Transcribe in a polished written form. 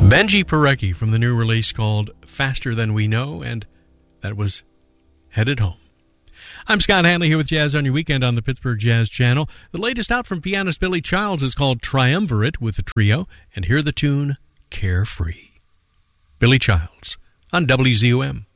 Benji Parecki from the new release called Faster Than We Know, and that was Headed Home. I'm Scott Hanley here with Jazz on Your Weekend on the Pittsburgh Jazz Channel. The latest out from pianist Billy Childs is called Triumvirate with the trio, and hear the tune Carefree. Billy Childs on WZUM.